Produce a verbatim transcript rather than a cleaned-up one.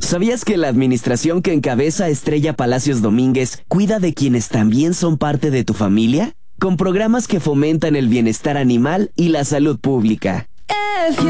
¿Sabías que la administración que encabeza Estrella Palacios Domínguez cuida de quienes también son parte de tu familia? Con programas que fomentan el bienestar animal y la salud pública.